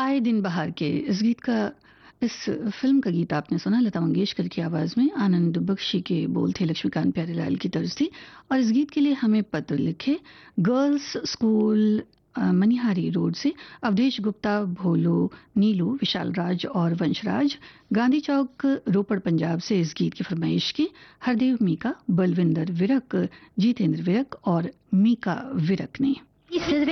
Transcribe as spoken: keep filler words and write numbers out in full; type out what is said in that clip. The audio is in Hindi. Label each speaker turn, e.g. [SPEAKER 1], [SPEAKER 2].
[SPEAKER 1] आए दिन बहार के इस गीत का इस फिल्म का गीत आपने सुना लता मंगेशकर की आवाज में। आनंद बख्शी के बोल थे, लक्ष्मीकांत प्यारेलाल की तर्ज थी। और इस गीत के लिए हमें पत्र लिखे गर्ल्स स्कूल अ, मनिहारी रोड से अवधेश गुप्ता, भोलो, नीलू, विशाल राज और वंशराज, गांधी चौक, रोपड़, पंजाब से इस गीत की फरमाइश की। हरदेव मीका, बलविंदर विरक, जीतेंद्र विरक और मीका विरक ने।